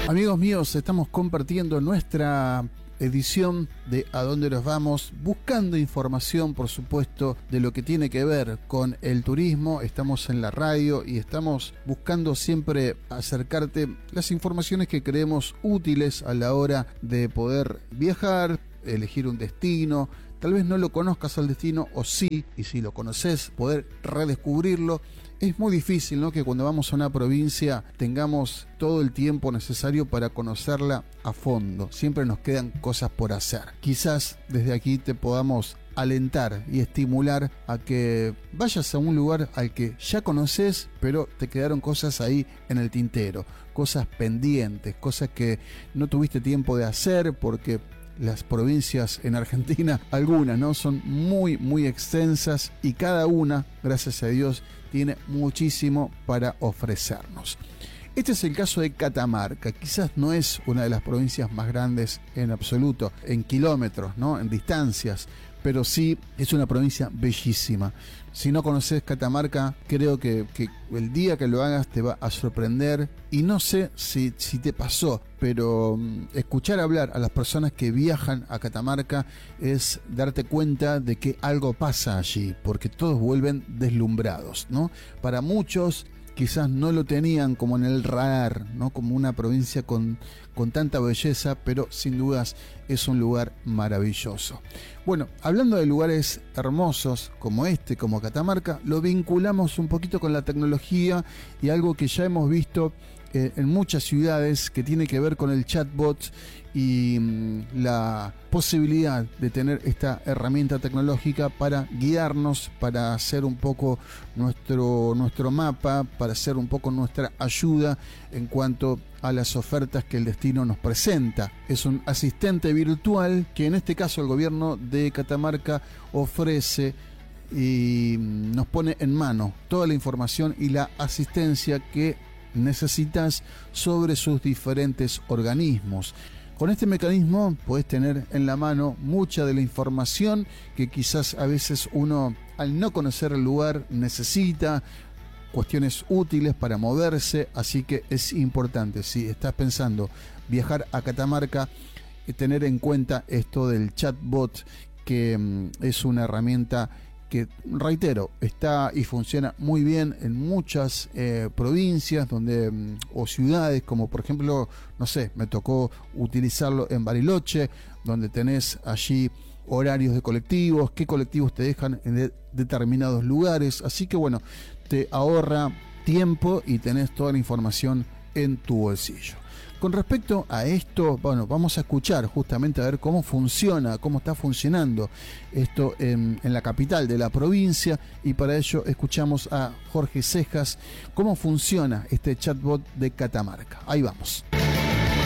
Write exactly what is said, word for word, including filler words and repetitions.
Amigos míos, estamos compartiendo nuestra edición de A Dónde Nos Vamos, buscando información, por supuesto, de lo que tiene que ver con el turismo. Estamos en la radio y estamos buscando siempre acercarte las informaciones que creemos útiles a la hora de poder viajar, elegir un destino. Tal vez no lo conozcas al destino, o sí, y si lo conoces, poder redescubrirlo. Es muy difícil, ¿no?, que cuando vamos a una provincia tengamos todo el tiempo necesario para conocerla a fondo. Siempre nos quedan cosas por hacer. Quizás desde aquí te podamos alentar y estimular a que vayas a un lugar al que ya conoces, pero te quedaron cosas ahí en el tintero, cosas pendientes, cosas que no tuviste tiempo de hacer porque las provincias en Argentina, algunas, ¿no?, son muy, muy extensas y cada una, gracias a Dios, tiene muchísimo para ofrecernos. Este es el caso de Catamarca. Quizás no es una de las provincias más grandes en absoluto, en kilómetros, ¿no?, en distancias, pero sí es una provincia bellísima. Si no conoces Catamarca, creo que, que el día que lo hagas te va a sorprender. Y no sé si, si te pasó, pero um, escuchar hablar a las personas que viajan a Catamarca es darte cuenta de que algo pasa allí, porque todos vuelven deslumbrados, ¿no? Para muchos quizás no lo tenían como en el radar, ¿no?, como una provincia con, con tanta belleza, pero sin dudas es un lugar maravilloso. Bueno, hablando de lugares hermosos como este, como Catamarca, lo vinculamos un poquito con la tecnología y algo que ya hemos visto eh, en muchas ciudades, que tiene que ver con el chatbot y mmm, la posibilidad de tener esta herramienta tecnológica para guiarnos, para hacer un poco nuestro, nuestro mapa, para hacer un poco nuestra ayuda en cuanto a las ofertas que el destino nos presenta. Es un asistente virtual que en este caso el gobierno de Catamarca ofrece y nos pone en mano toda la información y la asistencia que necesitas sobre sus diferentes organismos. Con este mecanismo puedes tener en la mano mucha de la información que quizás a veces uno, al no conocer el lugar, necesita, cuestiones útiles para moverse, así que es importante, si estás pensando viajar a Catamarca, tener en cuenta esto del chatbot, que mm, es una herramienta que, reitero, está y funciona muy bien en muchas eh, provincias donde o ciudades, como por ejemplo, no sé, me tocó utilizarlo en Bariloche, donde tenés allí horarios de colectivos, qué colectivos te dejan en de, determinados lugares, así que bueno, te ahorra tiempo y tenés toda la información en tu bolsillo. Con respecto a esto, bueno, vamos a escuchar justamente a ver cómo funciona, cómo está funcionando esto en, en la capital de la provincia, y para ello escuchamos a Jorge Cejas cómo funciona este chatbot de Catamarca. Ahí vamos.